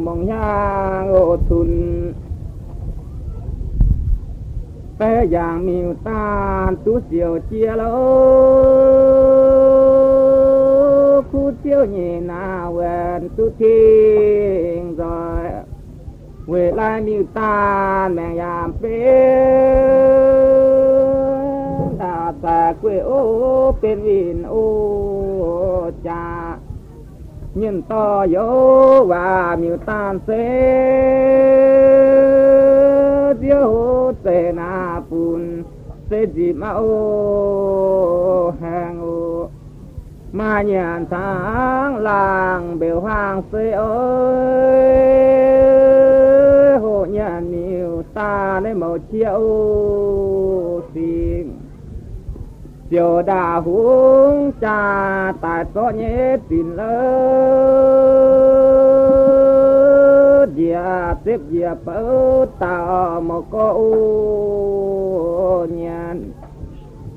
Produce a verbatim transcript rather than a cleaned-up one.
mong nhang ô thun bé giang miêu tan tú diều chia lô khu tiêu nhẹ na quen tú thiên rồi về lại miêu tan mẹ yam bé đã ta quê ô bên vin ô cha nhìn to dấu và miêu tan sẽ diêu tê na pun sẽ gì mà ô hàng ô mà nhàn tháng làng bèo hoang sẽ ơi hộ nhàn miêu ta lấy màu chiếu xin chiều đà huống cha tại có nhé tin lớn dìa tiếp dìa bớt tao một cô